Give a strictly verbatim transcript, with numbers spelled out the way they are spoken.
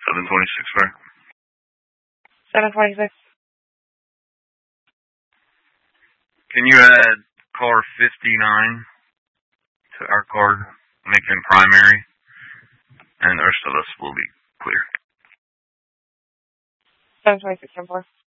seven twenty-six, sir. seven twenty-six. Can you add car fifty-nine to our card, make him primary, and the rest of us will be clear. seven twenty-six, ten four.